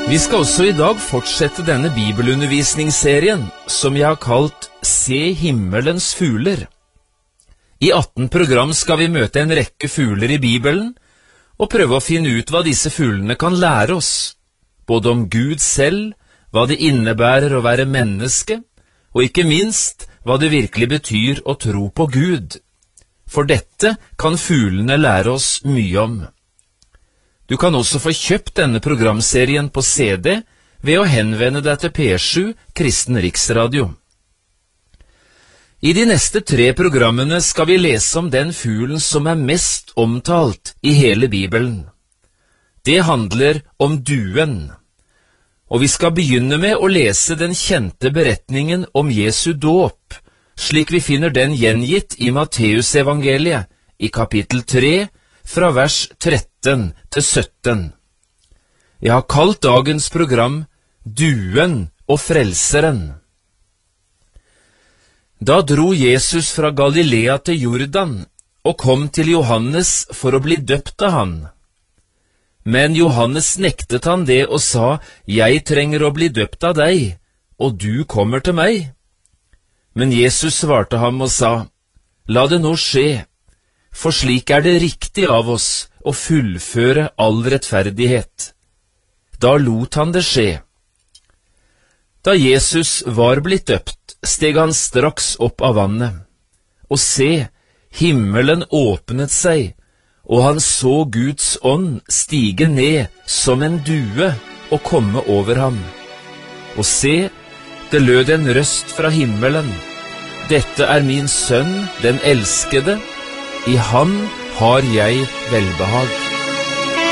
Vi skal også i dag fortsette denne bibelundervisningsserien som jeg har kalt Se himmelens fugler. I 18 program skal vi møte en rekke fugler i Bibelen og prøve å finne ut hva disse fuglene kan lære oss, både om Gud selv, hva det innebærer å være menneske, og ikke minst hva det virkelig betyr å tro på Gud. For dette kan fuglene lære oss mye om. Du kan også få kjøpt denne programserien på CD ved å henvende deg til P7 Kristen Riksradio. I de neste 3 programmene skal vi lese om den fuglen som er mest omtalt i hele Bibelen. Det handler om duen, og vi skal begynne med å lese den kjente beretningen om Jesu dåp, slik vi finner den gjengitt i Matteusevangeliet i kapittel 3, fra vers 13 til 17. Jeg har kalt dagens program Duen og Frelseren. Da dro Jesus fra Galilea til Jordan og kom til Johannes for å bli døpt av han. Men Johannes nektet han det og sa, «Jeg trenger å bli døpt av deg, og du kommer til meg.» Men Jesus svarte ham og sa, «La det nå skje, for slik er det riktig av oss å fullføre all rettferdighet.» Da lot han det skje. Da Jesus var blitt døpt, steg han straks opp av vannet. Og se, himmelen åpnet seg, og han så Guds ånd stige ned som en due og komme over ham. Og se, det lød en røst fra himmelen. «Dette er min sønn, den elskede. I ham har jeg velbehag.»